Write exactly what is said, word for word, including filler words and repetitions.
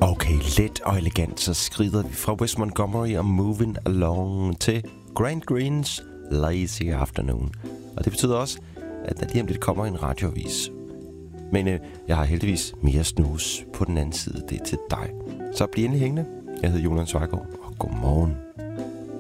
Okay, let og elegant, så skrider vi fra Wes Montgomery og Moving Along til Grant Greens Lazy Afternoon. Og det betyder også, at der lige om lidt kommer en radioavis. Men øh, jeg har heldigvis mere snus på den anden side. Det er til dig. Så bliv endelig hængende. Jeg hedder Jonas Weiggaard, og godmorgen.